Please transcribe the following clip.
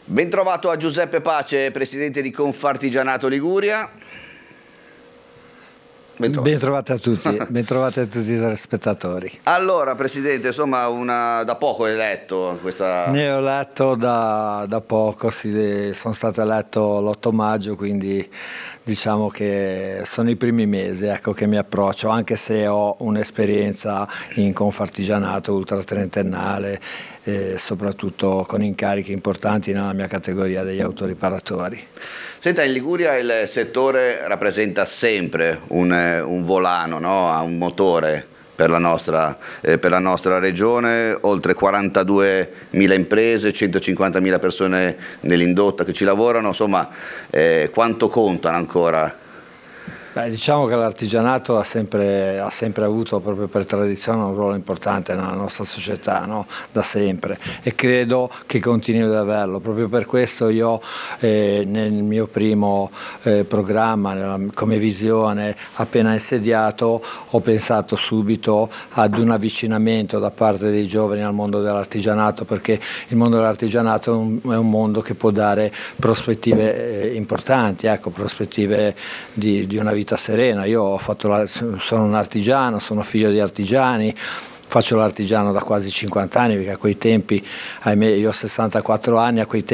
Bentrovato a Giuseppe Pace, presidente di Confartigianato Liguria. Bentrovati a tutti i telespettatori. Allora, presidente, insomma, da poco è eletto questa... Ne ho eletto da poco, sono stato eletto l'8 maggio, quindi diciamo che sono i primi mesi, ecco, che mi approccio, anche se ho un'esperienza in Confartigianato ultratrentennale, soprattutto con incarichi importanti nella mia categoria degli autoriparatori. Senta, in Liguria il settore rappresenta sempre un volano, no? Un motore per la nostra regione, oltre 42.000 imprese, 150.000 persone nell'indotto che ci lavorano, insomma, quanto contano ancora? Diciamo che l'artigianato ha sempre avuto, proprio per tradizione, un ruolo importante nella nostra società, no? Da sempre, e credo che continui ad averlo. Proprio per questo io nel mio primo programma, come visione, appena insediato, ho pensato subito ad un avvicinamento da parte dei giovani al mondo dell'artigianato, perché il mondo dell'artigianato è un mondo che può dare prospettive importanti, ecco, prospettive di una vita serena. Io sono un artigiano, sono figlio di artigiani, faccio l'artigiano da quasi 50 anni, perché a quei tempi, ahimè, io ho 64 anni, a quei tempi